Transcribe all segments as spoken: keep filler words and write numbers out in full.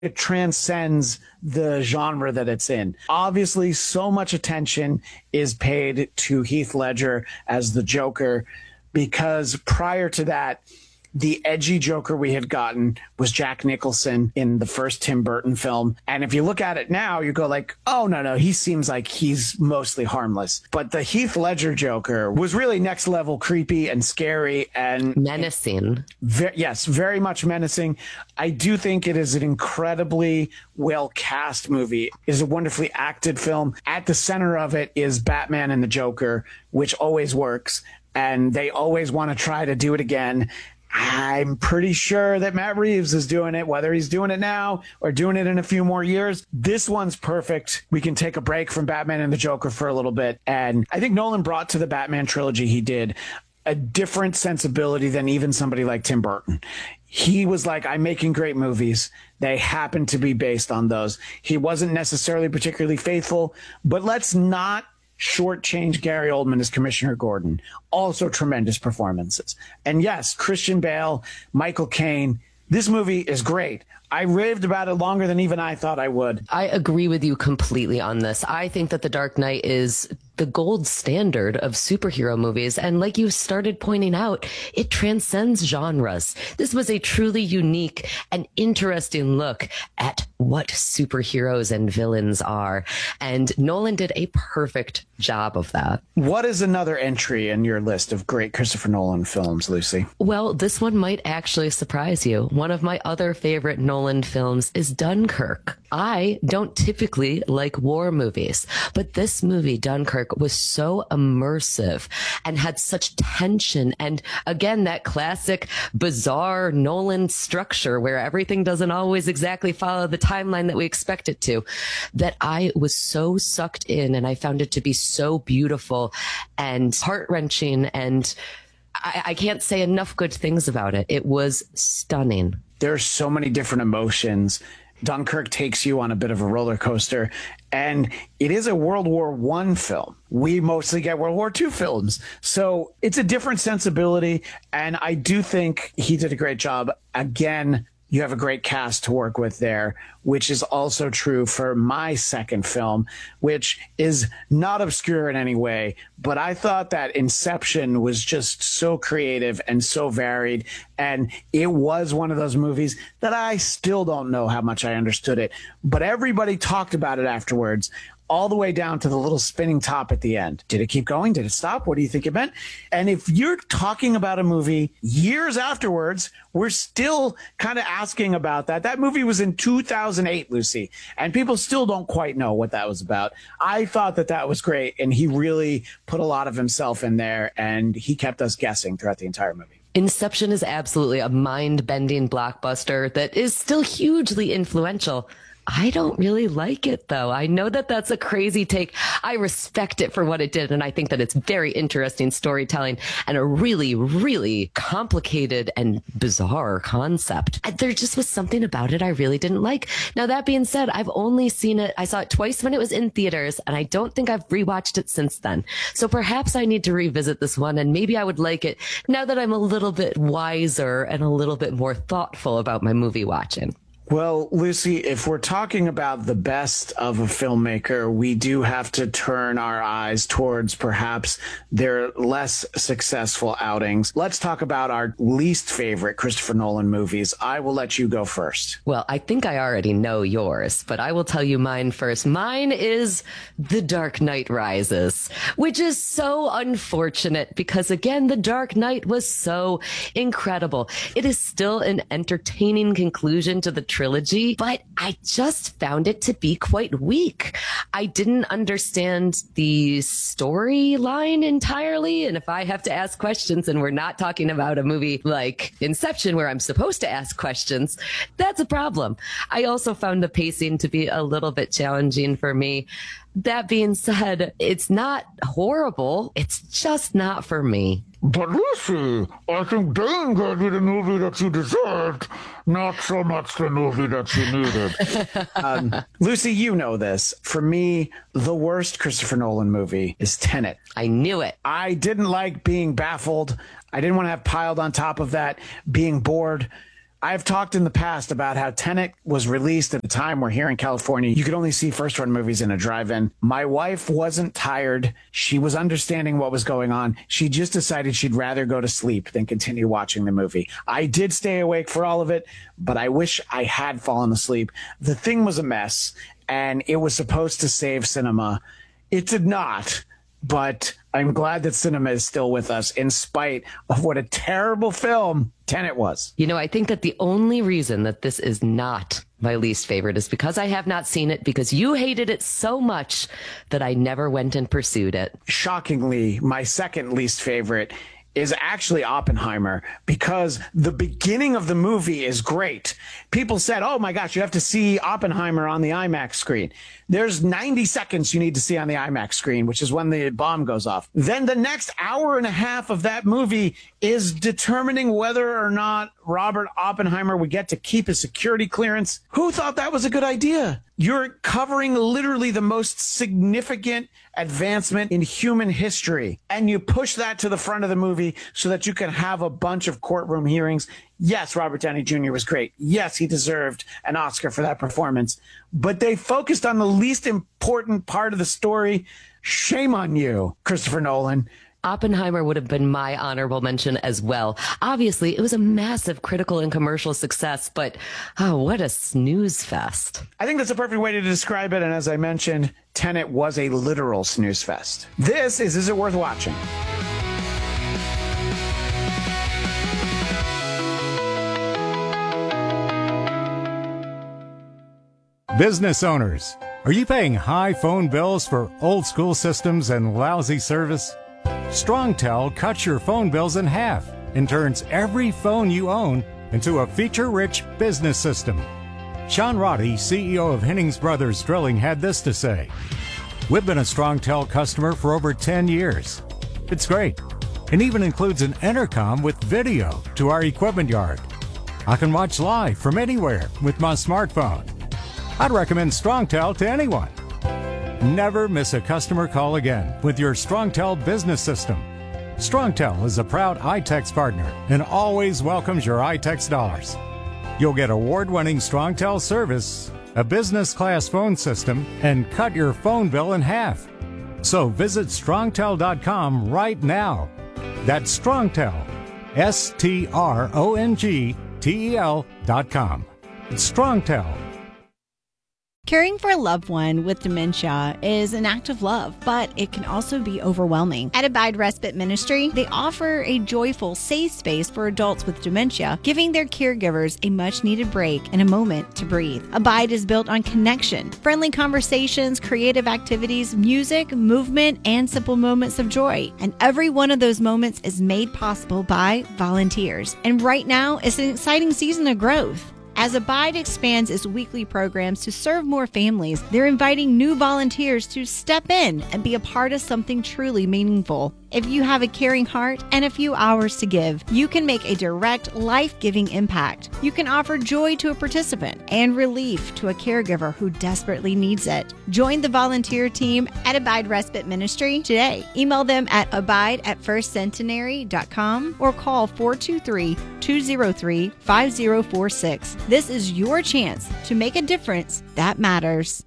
It transcends the genre that it's in. Obviously, so much attention is paid to Heath Ledger as the Joker because prior to that, the edgy Joker we had gotten was Jack Nicholson in the first Tim Burton film. And if you look at it now, you go like, oh, no, no, he seems like he's mostly harmless. But the Heath Ledger Joker was really next level creepy and scary and menacing. Ve- yes, very much menacing. I do think it is an incredibly well cast movie. It is a wonderfully acted film. At the center of it is Batman and the Joker, which always works. And they always want to try to do it again. I'm pretty sure that Matt Reeves is doing it, whether he's doing it now or doing it in a few more years. This one's perfect. We can take a break from Batman and the Joker for a little bit. And I think Nolan brought to the Batman trilogy he did a different sensibility than even somebody like Tim Burton. He was like, I'm making great movies. They happen to be based on those. He wasn't necessarily particularly faithful, but let's not shortchange Gary Oldman as Commissioner Gordon. Also tremendous performances. And yes, Christian Bale, Michael Caine. This movie is great. I raved about it longer than even I thought I would. I agree with you completely on this. I think that The Dark Knight is the gold standard of superhero movies. And like you started pointing out, it transcends genres. This was a truly unique and interesting look at what superheroes and villains are. And Nolan did a perfect job of that. What is another entry in your list of great Christopher Nolan films, Lucy? Well, this one might actually surprise you. One of my other favorite Nolan films is Dunkirk. I don't typically like war movies, but this movie, Dunkirk, was so immersive and had such tension. And again, that classic bizarre Nolan structure where everything doesn't always exactly follow the timeline that we expect it to, that I was so sucked in, and I found it to be so beautiful and heart-wrenching, and I, I can't say enough good things about it. It was stunning. There are so many different emotions. Dunkirk takes you on a bit of a roller coaster, and it is a World War One film. We mostly get World War Two films, so it's a different sensibility, and I do think he did a great job. Again, you have a great cast to work with there, which is also true for my second film, which is not obscure in any way. But I thought that Inception was just so creative and so varied. And it was one of those movies that I still don't know how much I understood it. But everybody talked about it afterwards, all the way down to the little spinning top at the end. Did it keep going? Did it stop? What do you think it meant? And if you're talking about a movie years afterwards, we're still kind of asking about that. That movie was in two thousand eight, Lucy, and people still don't quite know what that was about. I thought that that was great, and he really put a lot of himself in there, and he kept us guessing throughout the entire movie. Inception is absolutely a mind-bending blockbuster that is still hugely influential. I don't really like it, though. I know that that's a crazy take. I respect it for what it did, and I think that it's very interesting storytelling and a really, really complicated and bizarre concept. There just was something about it I really didn't like. Now, that being said, I've only seen it, I saw it twice when it was in theaters, and I don't think I've rewatched it since then. So perhaps I need to revisit this one, and maybe I would like it now that I'm a little bit wiser and a little bit more thoughtful about my movie watching. Well, Lucy, if we're talking about the best of a filmmaker, we do have to turn our eyes towards perhaps their less successful outings. Let's talk about our least favorite Christopher Nolan movies. I will let you go first. Well, I think I already know yours, but I will tell you mine first. Mine is The Dark Knight Rises, which is so unfortunate because, again, The Dark Knight was so incredible. It is still an entertaining conclusion to the trilogy, but I just found it to be quite weak. I didn't understand the storyline entirely, and if I have to ask questions, and we're not talking about a movie like Inception where I'm supposed to ask questions, that's a problem. I also found the pacing to be a little bit challenging for me. That being said, it's not horrible. It's just not for me. But Lucy, I think Dane gave you the movie that you deserved, not so much the movie that you needed. um, Lucy, you know this. For me, the worst Christopher Nolan movie is Tenet. I knew it. I didn't like being baffled. I didn't want to have piled on top of that being bored. I've talked in the past about how Tenet was released at a time where here in California, you could only see first run movies in a drive-in. My wife wasn't tired. She was understanding what was going on. She just decided she'd rather go to sleep than continue watching the movie. I did stay awake for all of it, but I wish I had fallen asleep. The thing was a mess, and it was supposed to save cinema. It did not, but I'm glad that cinema is still with us in spite of what a terrible film Tenet was. You know, I think that the only reason that this is not my least favorite is because I have not seen it, because you hated it so much that I never went and pursued it. Shockingly, my second least favorite is actually Oppenheimer, because the beginning of the movie is great. People said, oh my gosh, you have to see Oppenheimer on the IMAX screen. There's ninety seconds you need to see on the IMAX screen, which is when the bomb goes off. Then the next hour and a half of that movie is determining whether or not Robert Oppenheimer would get to keep his security clearance. Who thought that was a good idea? You're covering literally the most significant advancement in human history, and you push that to the front of the movie so that you can have a bunch of courtroom hearings. Yes, Robert Downey Junior was great. Yes, he deserved an Oscar for that performance, but they focused on the least important part of the story. Shame on you, Christopher Nolan. Oppenheimer would have been my honorable mention as well. Obviously, it was a massive critical and commercial success, but oh, what a snooze fest. I think that's a perfect way to describe it. And as I mentioned, Tenet was a literal snooze fest. This is Is It Worth Watching? Business owners, are you paying high phone bills for old school systems and lousy service? StrongTel cuts your phone bills in half and turns every phone you own into a feature-rich business system. Sean Roddy, C E O of Hennings Brothers Drilling, had this to say: "We've been a StrongTel customer for over ten years. It's great, and even includes an intercom with video to our equipment yard. I can watch live from anywhere with my smartphone. I'd recommend StrongTel to anyone. Never miss a customer call again with your StrongTel business system. StrongTel is a proud iTex partner and always welcomes your iTex dollars. You'll get award-winning StrongTel service, a business-class phone system, and cut your phone bill in half. So visit strongtel dot com right now. That's StrongTel, S T R O N G T E L dot com. It's StrongTel. Caring for a loved one with dementia is an act of love, but it can also be overwhelming. At Abide Respite Ministry, they offer a joyful, safe space for adults with dementia, giving their caregivers a much-needed break and a moment to breathe. Abide is built on connection, friendly conversations, creative activities, music, movement, and simple moments of joy. And every one of those moments is made possible by volunteers. And right now, it's an exciting season of growth. As Abide expands its weekly programs to serve more families, they're inviting new volunteers to step in and be a part of something truly meaningful. If you have a caring heart and a few hours to give, you can make a direct, life-giving impact. You can offer joy to a participant and relief to a caregiver who desperately needs it. Join the volunteer team at Abide Respite Ministry today. Email them at abide at first centenary dot com or call four two three, two zero three, five zero four six. This is your chance to make a difference that matters.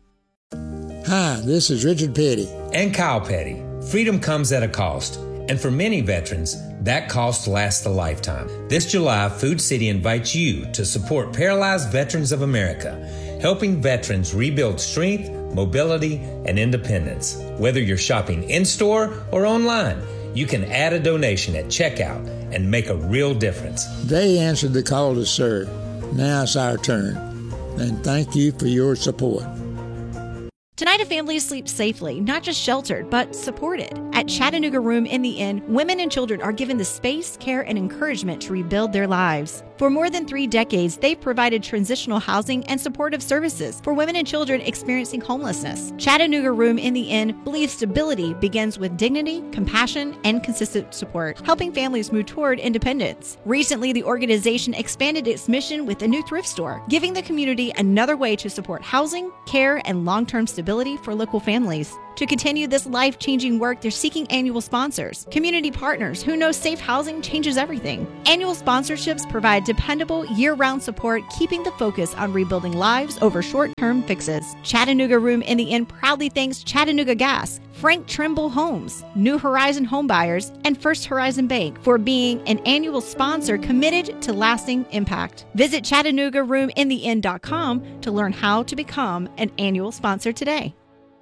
Hi, this is Richard Petty. And Kyle Petty. Freedom comes at a cost, and for many veterans, that cost lasts a lifetime. This July, Food City invites you to support Paralyzed Veterans of America, helping veterans rebuild strength, mobility, and independence. Whether you're shopping in-store or online, you can add a donation at checkout and make a real difference. They answered the call to serve. Now it's our turn. And thank you for your support. Tonight, a family sleeps safely, not just sheltered, but supported. At Chattanooga Room in the Inn, women and children are given the space, care, and encouragement to rebuild their lives. For more than three decades, they've provided transitional housing and supportive services for women and children experiencing homelessness. Chattanooga Room in the Inn believes stability begins with dignity, compassion, and consistent support, helping families move toward independence. Recently, the organization expanded its mission with a new thrift store, giving the community another way to support housing, care, and long-term stability. stability for local families. To continue this life-changing work, they're seeking annual sponsors, community partners who know safe housing changes everything. Annual sponsorships provide dependable, year-round support, keeping the focus on rebuilding lives over short-term fixes. Chattanooga Room in the Inn proudly thanks Chattanooga Gas, Frank Trimble Homes, New Horizon Homebuyers, and First Horizon Bank for being an annual sponsor committed to lasting impact. Visit Chattanooga Room in the Inn dot com to learn how to become an annual sponsor today.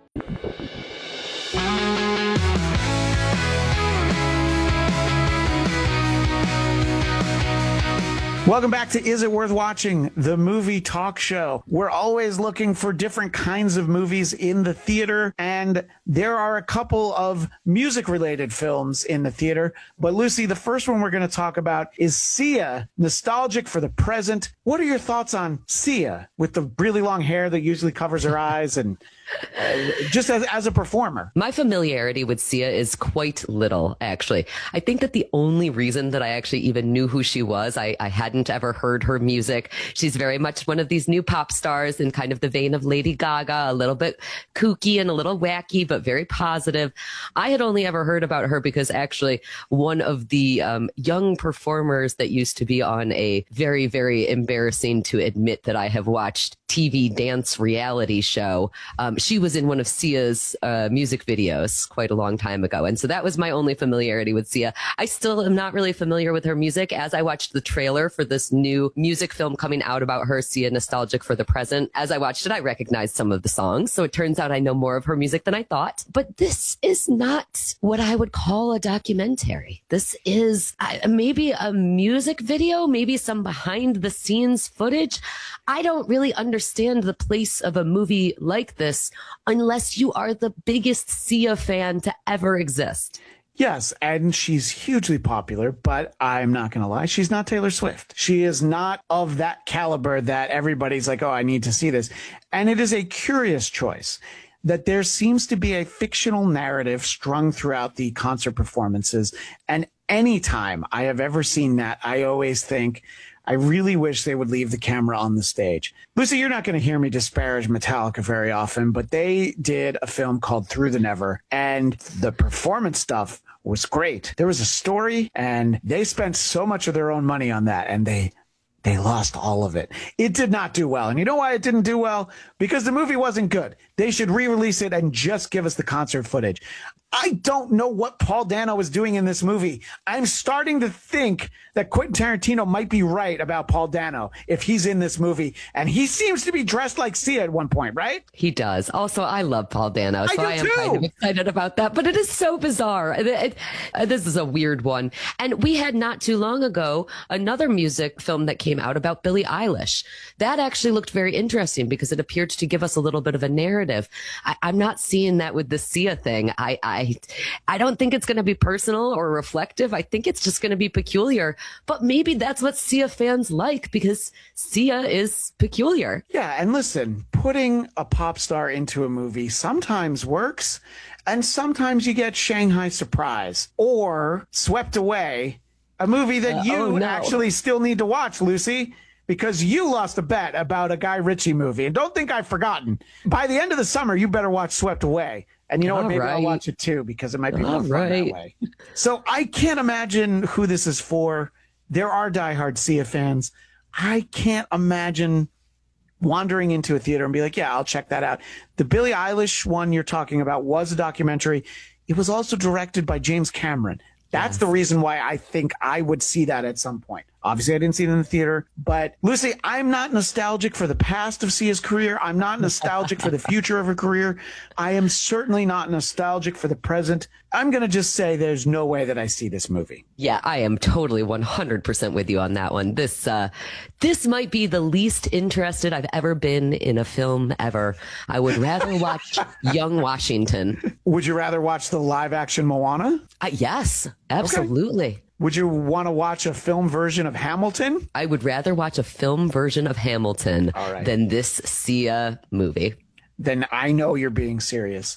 Welcome back to Is It Worth Watching, the movie talk show. We're always looking for different kinds of movies in the theater, and there are a couple of music-related films in the theater. But Lucy, the first one we're going to talk about is Sia, nostalgic for the present. What are your thoughts on Sia with the really long hair that usually covers her eyes and uh, just as, as a performer? My familiarity with Sia is quite little, actually. I think that the only reason that I actually even knew who she was, I, I hadn't ever heard her music. She's very much one of these new pop stars in kind of the vein of Lady Gaga, a little bit kooky and a little wacky, but very positive. I had only ever heard about her because actually one of the um, young performers that used to be on a very, very embarrassing to admit that I have watched T V dance reality show. Um, she was in one of Sia's uh, music videos quite a long time ago. And so that was my only familiarity with Sia. I still am not really familiar with her music. As I watched the trailer for this new music film coming out about her, Sia, Nostalgic for the Present, as I watched it, I recognized some of the songs. So it turns out I know more of her music than I thought. But this is not what I would call a documentary. This is uh, maybe a music video, maybe some behind the scenes footage. I don't really understand the place of a movie like this unless you are the biggest Sia fan to ever exist. Yes, and she's hugely popular, but I'm not going to lie, she's not Taylor Swift. She is not of that caliber that everybody's like, oh, I need to see this. And it is a curious choice that there seems to be a fictional narrative strung throughout the concert performances. And anytime I have ever seen that, I always think, I really wish they would leave the camera on the stage. Lucy, you're not going to hear me disparage Metallica very often, but they did a film called Through the Never, and the performance stuff was great. There was a story, and they spent so much of their own money on that, and they they lost all of it. It did not do well. And you know why it didn't do well? Because the movie wasn't good. They should re-release it and just give us the concert footage. I don't know what Paul Dano is doing in this movie. I'm starting to think that Quentin Tarantino might be right about Paul Dano if he's in this movie. And he seems to be dressed like Sia at one point, right? He does. Also, I love Paul Dano, so I, I am too. kind of excited about that. But it is so bizarre. It, it, uh, this is a weird one. And we had not too long ago another music film that came out about Billie Eilish. That actually looked very interesting because it appeared to give us a little bit of a narrative. I, I'm not seeing that with the Sia thing. I, I I, I don't think it's going to be personal or reflective. I think it's just going to be peculiar. But maybe that's what Sia fans like because Sia is peculiar. Yeah, and listen, putting a pop star into a movie sometimes works, and sometimes you get Shanghai Surprise or Swept Away, a movie that Uh, you oh, no. actually still need to watch, Lucy. Because you lost a bet about a Guy Ritchie movie. And don't think I've forgotten. By the end of the summer, you better watch Swept Away. And you know what? All Maybe right. I'll watch it too, because it might be more All fun right. that way. So I can't imagine who this is for. There are diehard Sia fans. I can't imagine wandering into a theater and be like, yeah, I'll check that out. The Billie Eilish one you're talking about was a documentary. It was also directed by James Cameron. That's the reason why I think I would see that at some point. Obviously, I didn't see it in the theater. But, Lucy, I'm not nostalgic for the past of Sia's career. I'm not nostalgic for the future of her career. I am certainly not nostalgic for the present. I'm going to just say there's no way that I see this movie. Yeah, I am totally one hundred percent with you on that one. This uh, this might be the least interested I've ever been in a film ever. I would rather watch Young Washington. Would you rather watch the live-action Moana? Uh, yes, absolutely. Would you want to watch a film version of Hamilton? I would rather watch a film version of Hamilton All right. than this Sia movie. Then I know you're being serious.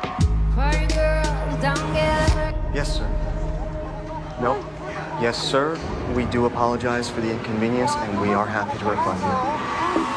Yes, sir. No. Yes, sir. We do apologize for the inconvenience, and we are happy to refund you.